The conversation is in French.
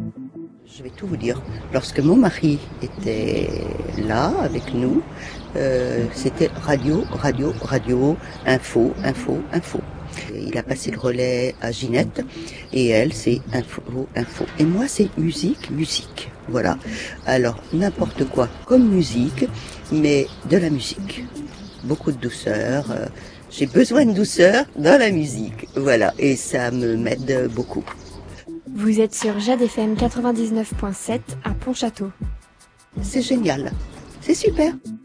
Je vais tout vous dire. Lorsque mon mari était là avec nous, c'était radio, radio, radio, info, info, info. Il a passé le relais à Ginette et elle, c'est info, info. Et moi, c'est musique, musique. Voilà. Alors, n'importe quoi comme musique, mais de la musique. Beaucoup de douceur. J'ai besoin de douceur dans la musique. Voilà. Et ça m'aide beaucoup. Vous êtes sur Jade FM 99.7 à Pontchâteau. C'est génial. C'est super.